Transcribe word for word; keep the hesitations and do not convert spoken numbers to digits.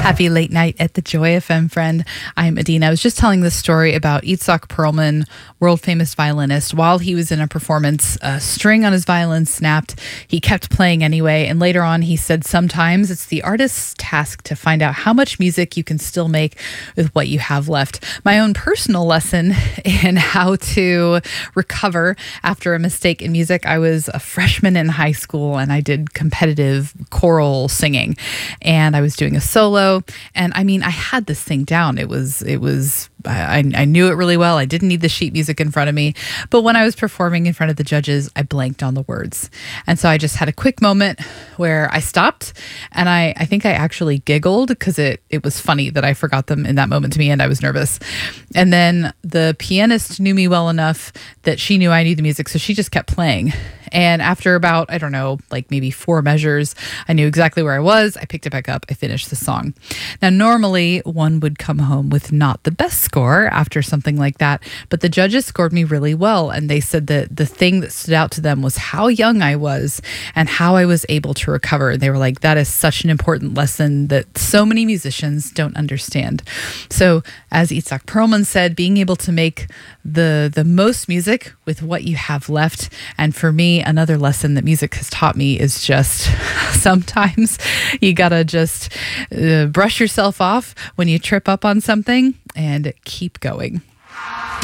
Happy late night at the Joy F M, friend. I'm Adina. I was just telling this story about Itzhak Perlman, world famous violinist. While he was in a performance, a string on his violin snapped. He kept playing anyway. And later on, he said sometimes it's the artist's task to find out how much music you can still make with what you have left. My own personal lesson in how to recover after a mistake in music. I was a freshman in high school and I did competitive choral singing, and I was doing a solo. And I mean, I had this thing down. It was, it was, I, I knew it really well. I didn't need the sheet music in front of me. But when I was performing in front of the judges, I blanked on the words. And so I just had a quick moment where I stopped, and I, I think I actually giggled because it, it was funny that I forgot them in that moment to me, and I was nervous. And then the pianist knew me well enough that she knew I knew the music, so she just kept playing. And after about, I don't know, like maybe four measures, I knew exactly where I was. I picked it back up. I finished the song. Now, normally one would come home with not the best score after something like that, but the judges scored me really well. And they said that the thing that stood out to them was how young I was and how I was able to recover. They were like, that is such an important lesson that so many musicians don't understand. So as Itzhak Perlman said, being able to make the, the most music with what you have left. And for me, another lesson that music has taught me is just sometimes you gotta just uh, brush yourself off when you trip up on something and keep going.